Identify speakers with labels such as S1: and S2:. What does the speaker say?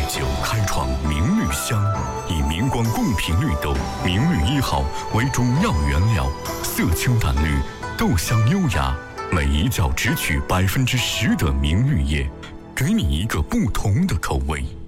S1: 酒开创明绿香，以明光贡品绿豆明绿1号为主要原料，色清淡绿，豆香优雅，每一角只取10%的明绿叶，给你一个不同的口味。